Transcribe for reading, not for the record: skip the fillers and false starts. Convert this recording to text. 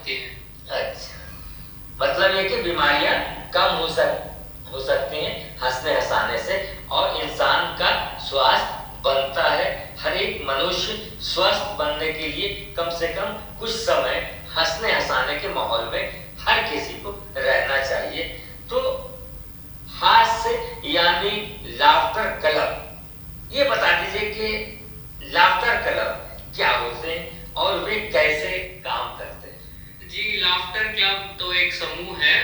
सकती हैं। अच्छा, मतलब ये कि बीमारियां कम हो सकती हैं हंसने हंसाने से, और इंसान का स्वास्थ्य बनता है। हर एक मनुष्य स्वस्थ बनने के लिए कम से कम कुछ समय हंसने हंसाने के माहौल में हर किसी को रहना चाहिए। तो हास्य यानी लाफ्टर क्लब, ये बता दीजिए कि लाफ्टर क्लब क्या होते हैं और वे कैसे काम करते हैं? जी, लाफ्टर क्लब तो एक समूह है